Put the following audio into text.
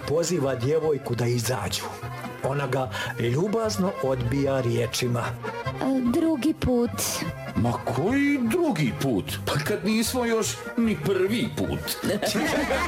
poziva djevojku da izađu. Ona ga ljubazno odbija riječima: drugi put. Ma koji drugi put? Pa kad nismo još ni prvi put.